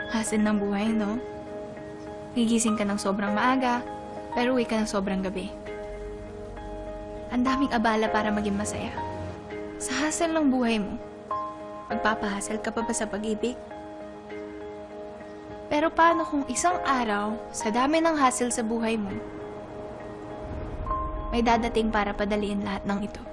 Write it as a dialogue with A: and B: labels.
A: Hassle ng buhay, no? Gigising ka ng sobrang maaga, pero uwi ka ng sobrang gabi. Ang daming abala para maging masaya. Sa hassle ng buhay mo, magpapahassle ka pa ba sa pag-ibig? Pero paano kung isang araw, sa dami ng hassle sa buhay mo, may dadating para padaliin lahat ng ito?